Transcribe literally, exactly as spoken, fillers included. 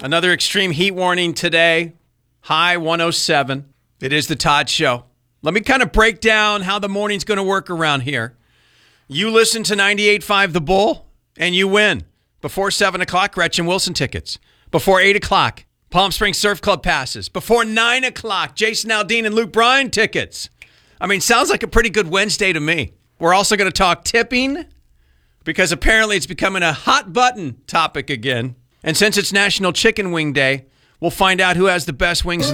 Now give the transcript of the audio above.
Another extreme heat warning today. High one oh seven. It is the Todd Show. Let me kind of break down how the morning's going to work around here. You listen to ninety-eight point five The Bull, and you win. Before seven o'clock, Gretchen Wilson tickets. Before eight o'clock, Palm Springs Surf Club passes. Before nine o'clock, Jason Aldean and Luke Bryan tickets. I mean, sounds like a pretty good Wednesday to me. We're also going to talk tipping because apparently it's becoming a hot button topic again. And since it's National Chicken Wing Day, we'll find out who has the best wings